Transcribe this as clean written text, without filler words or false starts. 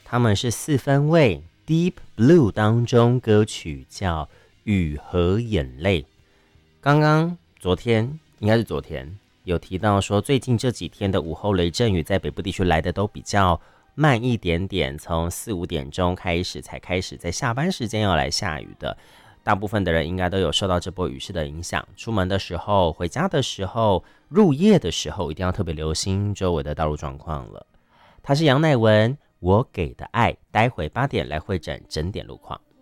他们是四分卫 Deep Blue 当中歌曲叫雨和眼泪。刚刚应该是昨天有提到说，最近这几天的午后雷阵雨在北部地区来的都比较慢一点点，从4-5点钟才开始在下班时间要来下雨的。大部分的人应该都有受到这波雨势的影响，出门的时候、回家的时候、入夜的时候，一定要特别留心周围的道路状况了。他是杨乃文，我给的爱，待会8点来会诊整点路况。